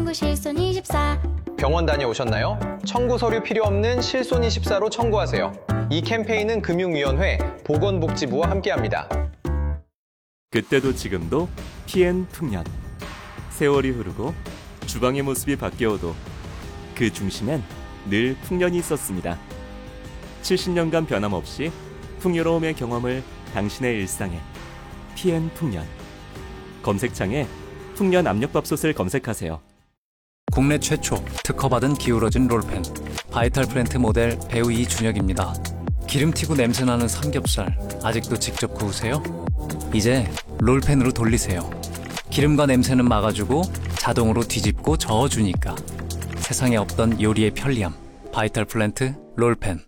청구 실손24. 병원 다녀오셨나요? 청구 서류 필요 없는 실손24로 청구하세요. 이 캠페인은 금융위원회, 보건복지부와 함께합니다. 그때도 지금도 PN 풍년. 세월이 흐르고 주방의 모습이 바뀌어도 그 중심엔 늘 풍년이 있었습니다. 70년간 변함없이 풍요로움의 경험을 당신의 일상에. PN 풍년. 검색창에 풍년 압력밥솥을 검색하세요. 국내 최초 특허받은 기울어진 롤펜 바이탈 플랜트 모델 배우 이준혁입니다. 기름 튀고 냄새나는 삼겹살 아직도 직접 구우세요? 이제 롤펜으로 돌리세요. 기름과 냄새는 막아주고 자동으로 뒤집고 저어주니까 세상에 없던 요리의 편리함 바이탈 플랜트 롤펜.